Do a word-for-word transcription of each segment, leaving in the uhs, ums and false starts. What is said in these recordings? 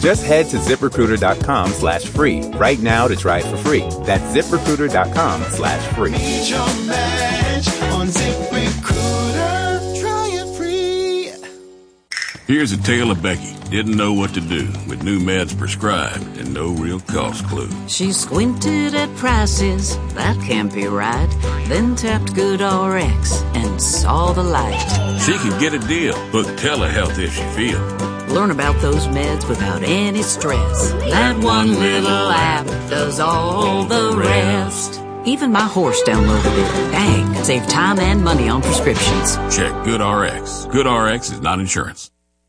Just head to ZipRecruiter.com slash free right now to try it for free. That's ZipRecruiter.com slash free. Need your match on ZipRecruiter. Try it free. Here's a tale of Becky. Didn't know what to do with new meds prescribed and no real cost clue. She squinted at prices, that can't be right. Then tapped GoodRx and saw the light. She could get a deal. Book telehealth if she feel. Learn about those meds without any stress. That one little app does all the rest. Even my horse downloaded it. Dang, save time and money on prescriptions. Check GoodRx. GoodRx is not insurance.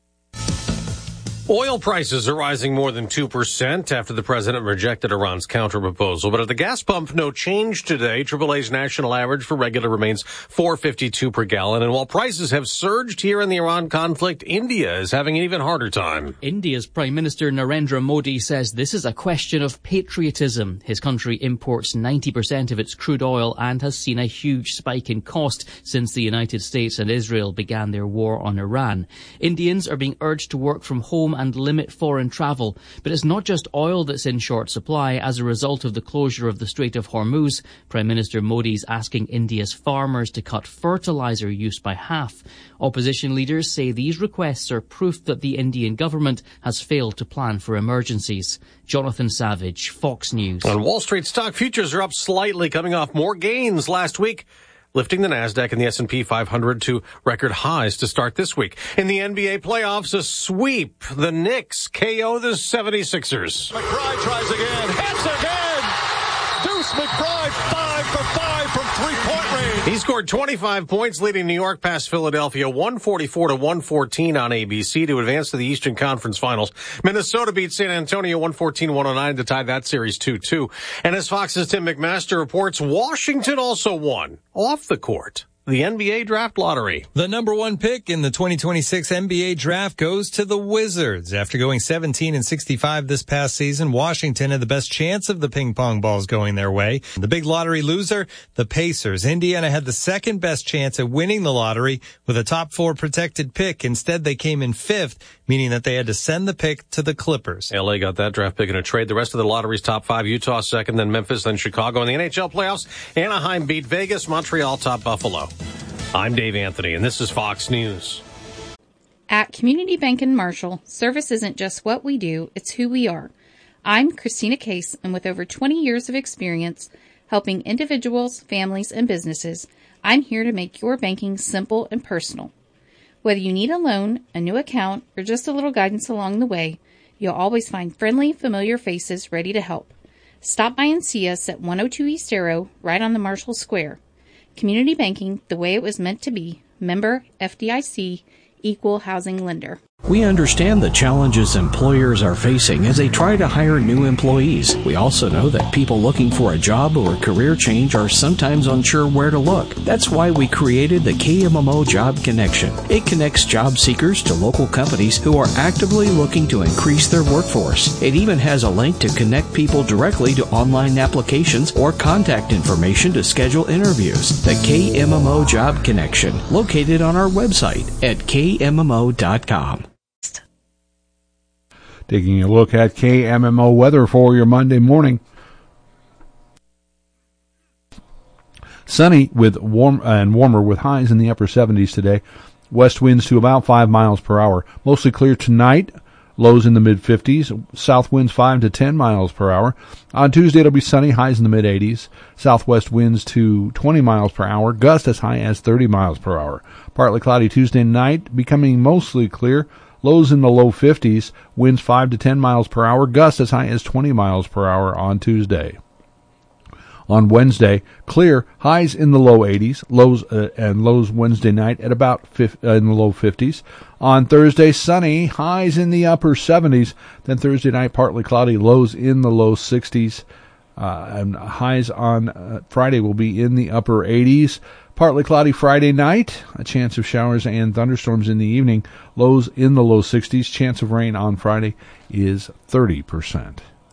Oil prices are rising more than two percent after the president rejected Iran's counterproposal. But at the gas pump, no change today. triple A's national average for regular remains four fifty-two per gallon. And while prices have surged here in the Iran conflict, India is having an even harder time. India's Prime Minister Narendra Modi says this is a question of patriotism. His country imports ninety percent of its crude oil and has seen a huge spike in cost since the United States and Israel began their war on Iran. Indians are being urged to work from home and limit foreign travel. But it's not just oil that's in short supply. As a result of the closure of the Strait of Hormuz, Prime Minister Modi's asking India's farmers to cut fertilizer use by half. Opposition leaders say these requests are proof that the Indian government has failed to plan for emergencies. Jonathan Savage, Fox News. On Wall Street, stock futures are up slightly, coming off more gains last week, lifting the NASDAQ and the S and P five hundred to record highs to start this week. In the N B A playoffs, a sweep. The Knicks K O the seventy-sixers. McBride tries again. Hits again. Deuce McBride, five for five from three-point range. He scored twenty-five points, leading New York past Philadelphia one forty-four to one fourteen on A B C to advance to the Eastern Conference Finals. Minnesota beat San Antonio one fourteen to one oh nine to tie that series two two. And as Fox's Tim McMaster reports, Washington also won off the court the N B A draft lottery. The number one pick in the twenty twenty-six N B A draft goes to the Wizards. After going seventeen and sixty-five this past season, Washington had the best chance of the ping pong balls going their way. The big lottery loser, the Pacers. Indiana had the second best chance at winning the lottery with a top four protected pick. Instead, they came in fifth, meaning that they had to send the pick to the Clippers. L A got that draft pick in a trade. The rest of the lottery's top five, Utah second, then Memphis, then Chicago. In the N H L playoffs, Anaheim beat Vegas, Montreal top Buffalo. I'm Dave Anthony, and this is Fox News. At Community Bank in Marshall, service isn't just what we do, it's who we are. I'm Christina Case, and with over twenty years of experience helping individuals, families, and businesses, I'm here to make your banking simple and personal. Whether you need a loan, a new account, or just a little guidance along the way, you'll always find friendly, familiar faces ready to help. Stop by and see us at one oh two East Arrow, right on the Marshall Square. Community banking, the way it was meant to be. Member F D I C, Equal Housing Lender. We understand the challenges employers are facing as they try to hire new employees. We also know that people looking for a job or a career change are sometimes unsure where to look. That's why we created the K M M O Job Connection. It connects job seekers to local companies who are actively looking to increase their workforce. It even has a link to connect people directly to online applications or contact information to schedule interviews. The K M M O Job Connection, located on our website at K M M O dot com. Taking a look at K M M O weather for your Monday morning. Sunny with warm and warmer with highs in the upper seventies today. West winds to about five miles per hour. Mostly clear tonight. Lows in the mid fifties. South winds five to ten miles per hour. On Tuesday it'll be sunny. Highs in the mid eighties. Southwest winds to twenty miles per hour. Gusts as high as thirty miles per hour. Partly cloudy Tuesday night. Becoming mostly clear. Lows in the low fifties, winds five to ten miles per hour, gusts as high as twenty miles per hour on Tuesday. On Wednesday, clear, highs in the low eighties, lows uh, and lows Wednesday night at about fifty, uh, in the low fifties. On Thursday, sunny, highs in the upper seventies. Then Thursday night, partly cloudy, lows in the low sixties. Uh, and highs on uh, Friday will be in the upper eighties. Partly cloudy Friday night, a chance of showers and thunderstorms in the evening, lows in the low sixties. Chance of rain on Friday is thirty percent.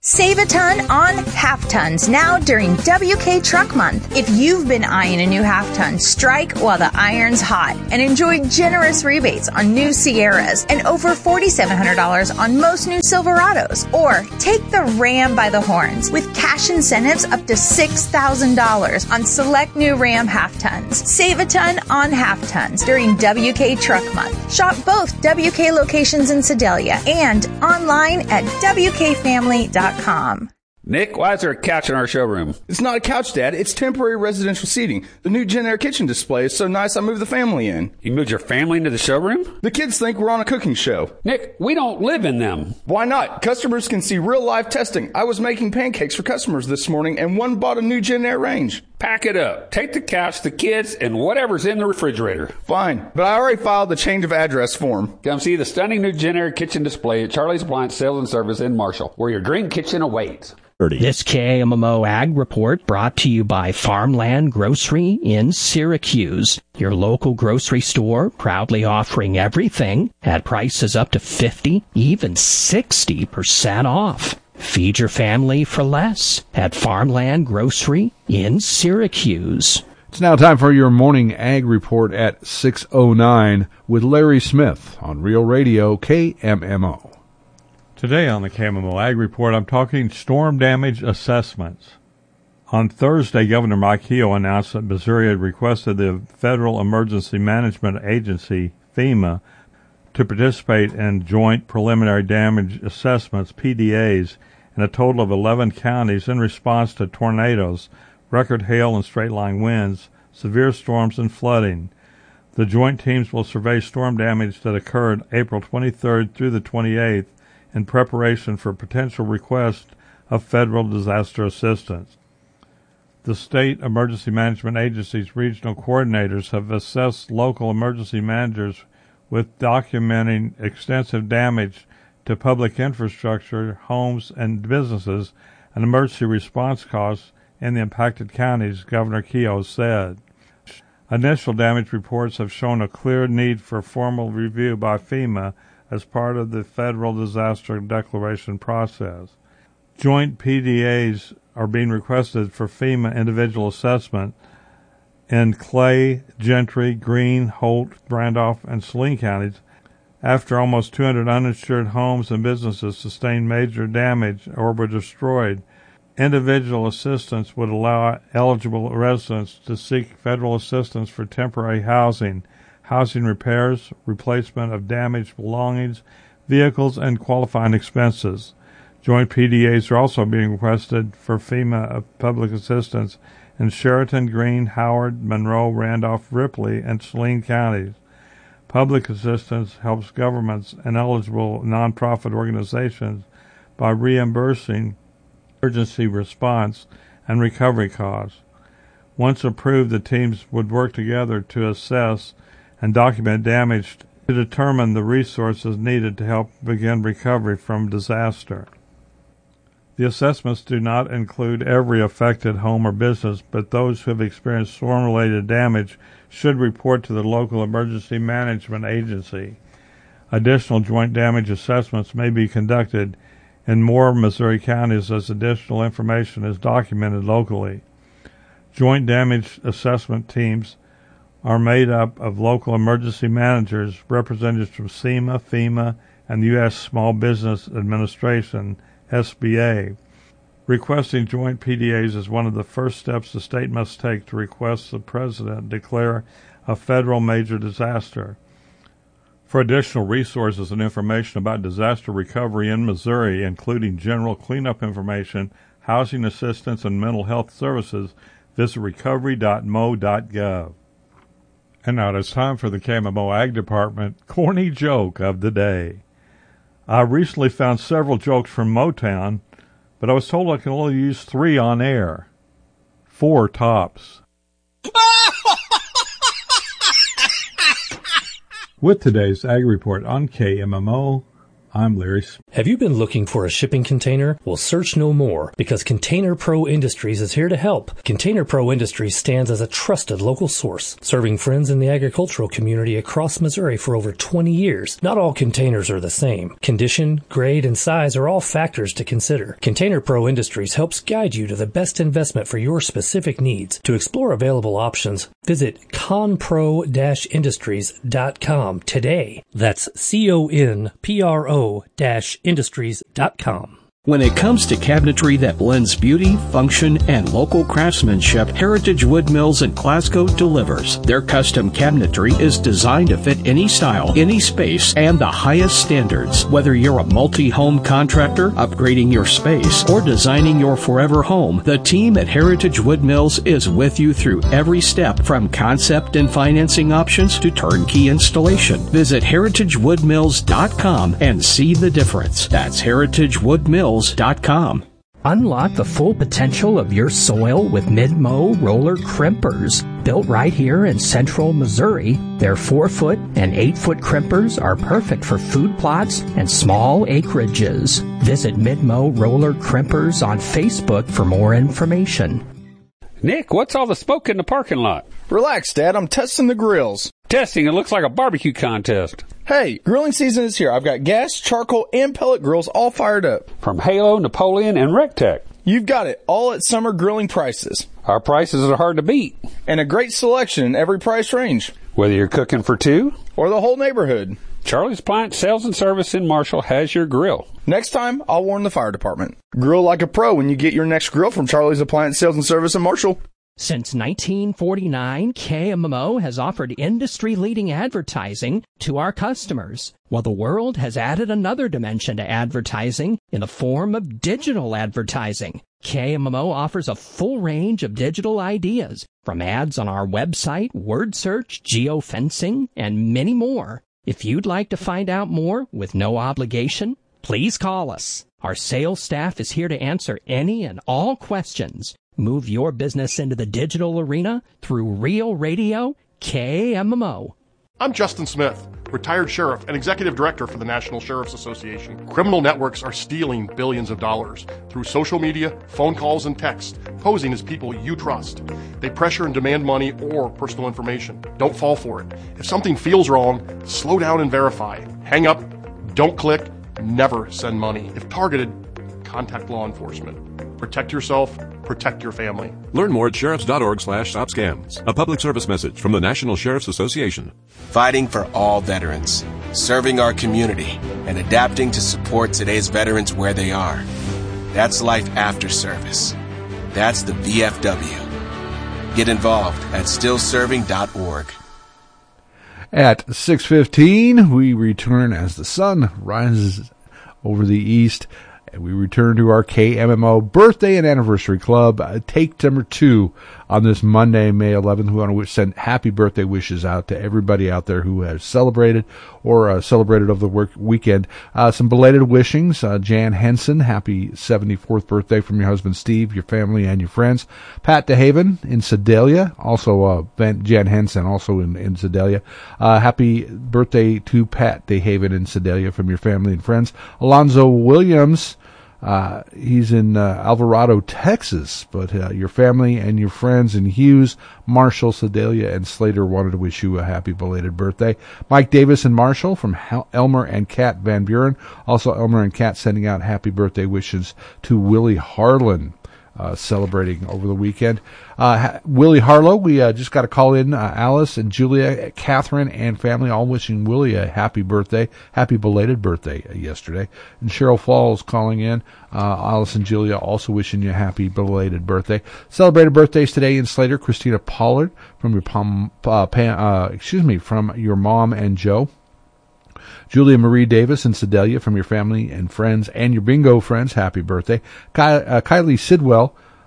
Save a ton on half tons now during W K Truck Month. If you've been eyeing a new half ton, strike while the iron's hot and enjoy generous rebates on new Sierras and over four thousand seven hundred dollars on most new Silverados. Or take the Ram by the horns with cash incentives up to six thousand dollars on select new Ram half tons. Save a ton on half tons during W K Truck Month. Shop both W K locations in Sedalia and online at W K family dot com. Nick, why is there a couch in our showroom? It's not a couch, Dad. It's temporary residential seating. The new Gen Air kitchen display is so nice I moved the family in. You moved your family into the showroom? The kids think we're on a cooking show. Nick, we don't live in them. Why not? Customers can see real live testing. I was making pancakes for customers this morning and one bought a new Gen Air range. Pack it up. Take the couch, the kids, and whatever's in the refrigerator. Fine, but I already filed the change of address form. Come see the stunning new Gen Air kitchen display at Charlie's Appliance Sales and Service in Marshall, where your dream kitchen awaits. This K M M O Ag Report brought to you by Farmland Grocery in Syracuse, your local grocery store proudly offering everything at prices up to fifty, even sixty percent off. Feed your family for less at Farmland Grocery in Syracuse. It's now time for your morning ag report at six oh nine with Larry Smith on Real Radio K M M O. Today on the K M M O Ag Report, I'm talking storm damage assessments. On Thursday, Governor Mike Keogh announced that Missouri had requested the Federal Emergency Management Agency, FEMA, to participate in joint preliminary damage assessments, P D As, in a total of eleven counties in response to tornadoes, record hail and straight-line winds, severe storms, and flooding. The joint teams will survey storm damage that occurred April twenty-third through the twenty-eighth in preparation for potential request of federal disaster assistance. The state emergency management agency's regional coordinators have assessed local emergency managers with documenting extensive damage to public infrastructure, homes, and businesses, and emergency response costs in the impacted counties, Governor Keogh said. Initial damage reports have shown a clear need for formal review by FEMA as part of the federal disaster declaration process. Joint P D As are being requested for FEMA individual assessment in Clay, Gentry, Greene, Holt, Randolph, and Saline counties after almost two hundred uninsured homes and businesses sustained major damage or were destroyed. Individual assistance would allow eligible residents to seek federal assistance for temporary housing, housing repairs, replacement of damaged belongings, vehicles, and qualifying expenses. Joint P D As are also being requested for FEMA public assistance in Sheraton, Greene, Howard, Monroe, Randolph, Ripley, and Saline counties. Public assistance helps governments and eligible nonprofit organizations by reimbursing emergency response and recovery costs. Once approved, the teams would work together to assess and document damage to determine the resources needed to help begin recovery from disaster. The assessments do not include every affected home or business, but those who have experienced storm-related damage should report to the local emergency management agency. Additional joint damage assessments may be conducted in more Missouri counties as additional information is documented locally. Joint damage assessment teams are made up of local emergency managers, representatives from SEMA, FEMA, and the U S Small Business Administration, S B A. Requesting joint P D As is one of the first steps the state must take to request the president declare a federal major disaster. For additional resources and information about disaster recovery in Missouri, including general cleanup information, housing assistance, and mental health services, visit recovery dot m o dot gov. And now it's time for the K M M O Ag Department corny joke of the day. I recently found several jokes from Motown, but I was told I can only use three on air. Four tops. With today's Ag Report on K M M O, I'm Larry Smith. Have you been looking for a shipping container? Well, search no more, because Container Pro Industries is here to help. Container Pro Industries stands as a trusted local source, serving friends in the agricultural community across Missouri for over twenty years. Not all containers are the same. Condition, grade, and size are all factors to consider. Container Pro Industries helps guide you to the best investment for your specific needs. To explore available options, visit conpro dash industries dot com today. That's C O N P R O dash industries dot com. When it comes to cabinetry that blends beauty, function, and local craftsmanship, Heritage Wood Mills in Glasgow delivers. Their custom cabinetry is designed to fit any style, any space, and the highest standards. Whether you're a multi-home contractor, upgrading your space, or designing your forever home, the team at Heritage Wood Mills is with you through every step, from concept and financing options to turnkey installation. Visit heritage wood mills dot com and see the difference. That's heritage wood mills dot com. Unlock the full potential of your soil with Mid-Mow roller crimpers. Built right here in central Missouri, their four-foot and eight-foot crimpers are perfect for food plots and small acreages. Visit Mid-Mow roller crimpers on Facebook for more information. Nick, what's all the smoke in the parking lot? Relax, Dad. I'm testing the grills. Testing? It looks like a barbecue contest. Hey, grilling season is here. I've got gas, charcoal, and pellet grills all fired up. From Halo, Napoleon, and Rectech. You've got it, all at summer grilling prices. Our prices are hard to beat. And a great selection in every price range. Whether you're cooking for two or the whole neighborhood, Charlie's Appliance Sales and Service in Marshall has your grill. Next time, I'll warn the fire department. Grill like a pro when you get your next grill from Charlie's Appliance Sales and Service in Marshall. Since nineteen forty-nine, K M M O has offered industry-leading advertising to our customers, while the world has added another dimension to advertising in the form of digital advertising. K M M O offers a full range of digital ideas, from ads on our website, word search, geofencing, and many more. If you'd like to find out more with no obligation, please call us. Our sales staff is here to answer any and all questions. Move your business into the digital arena through Real Radio K M M O. I'm Justin Smith, retired sheriff and executive director for the National Sheriff's Association. Criminal networks are stealing billions of dollars through social media, phone calls, and text, posing as people you trust. They pressure and demand money or personal information. Don't fall for it. If something feels wrong, slow down and verify. Hang up, don't click, never send money. If targeted, contact law enforcement. Protect yourself, protect your family. Learn more at sheriffs.org slash stop scams. A public service message from the National Sheriff's Association. Fighting for all veterans, serving our community, and adapting to support today's veterans where they are. That's life after service. That's the V F W. Get involved at still serving dot org. At six fifteen, we return as the sun rises over the east. We return to our K M M O Birthday and Anniversary Club, uh, take number two on this Monday, May eleventh. We want to wish, send happy birthday wishes out to everybody out there who has celebrated or uh, celebrated over the work weekend. Uh, some belated wishings. Uh, Jan Henson, happy seventy-fourth birthday from your husband Steve, your family, and your friends. Pat DeHaven in Sedalia, also uh, ben, Jan Henson, also in, in Sedalia. Uh, happy birthday to Pat DeHaven in Sedalia from your family and friends. Alonzo Williams, Uh, he's in uh, Alvarado, Texas, but uh, your family and your friends in Hughes, Marshall, Sedalia, and Slater wanted to wish you a happy belated birthday. Mike Davis and Marshall from Hel- Elmer and Kat Van Buren. Also, Elmer and Kat sending out happy birthday wishes to Willie Harlan, uh, celebrating over the weekend. Uh, ha- Willie Harlow, we uh, just got a call in. Uh, Alice and Julia, Catherine, and family all wishing Willie a happy birthday, happy belated birthday uh, yesterday. And Cheryl Falls calling in. Uh, Alice and Julia also wishing you a happy belated birthday. Celebrated birthdays today in Slater. Christina Pollard from your pom, uh, Pam, uh, excuse me, from your mom and Joe. Julia Marie Davis in Sedalia from your family and friends and your bingo friends. Happy birthday. Ky- uh, Kylie Sidwell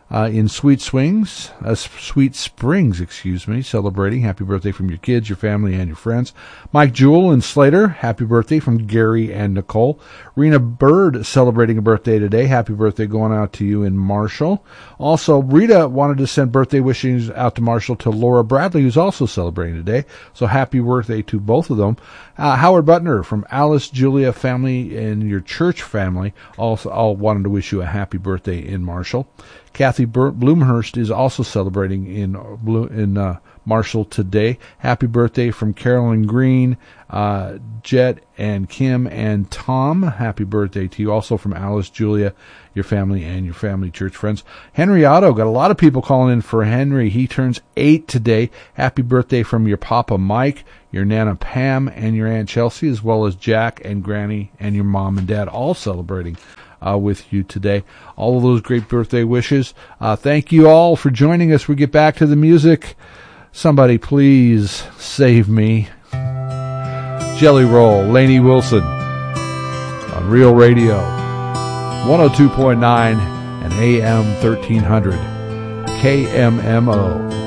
Uh, in Sweet Swings, uh, Sweet Springs, excuse me, celebrating. Happy birthday from your kids, your family, and your friends. Mike Jewell in Slater, happy birthday from Gary and Nicole. Rena Bird celebrating a birthday today. Happy birthday going out to you in Marshall. Also, Rita wanted to send birthday wishes out to Marshall to Laura Bradley, who's also celebrating today. So happy birthday to both of them. Uh, Howard Butner from Alice, Julia family, and your church family also all wanted to wish you a happy birthday in Marshall. Kathy Bloomhurst is also celebrating in in uh, Marshall today. Happy birthday from Carolyn Green, uh, Jet, and Kim, and Tom. Happy birthday to you. Also from Alice, Julia, your family, and your family church friends. Henry Otto, got a lot of people calling in for Henry. He turns eight today. Happy birthday from your Papa Mike, your Nana Pam, and your Aunt Chelsea, as well as Jack and Granny and your mom and dad, all celebrating Uh, with you today. All of those great birthday wishes. Uh, thank you all for joining us. We get back to the music. Somebody please save me. Jelly Roll, Lainey Wilson on Real Radio, one oh two point nine and A M thirteen hundred K M M O.